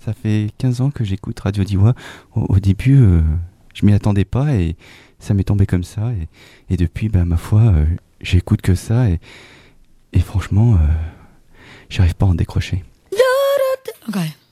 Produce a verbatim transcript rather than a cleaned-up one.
Ça fait quinze ans que j'écoute Radio Diois. Au, au début, euh, je m'y attendais pas et ça m'est tombé comme ça. Et, et depuis, bah, ma foi, euh, j'écoute que ça et, et franchement, euh, j'arrive pas à en décrocher. Okay.